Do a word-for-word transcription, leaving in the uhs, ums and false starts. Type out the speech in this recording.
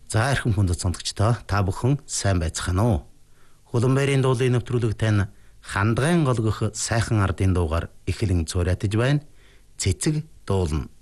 За эрхэм хүндэт сонсогчдоо та бүхэн сайн байцгаана уу? Хуланбайрын дуулын нэвтрүүлэг тань хандгайн голгох сайхан ардын дуугаар эхлэн цуурайтаж байна. Цэцэг дуулна.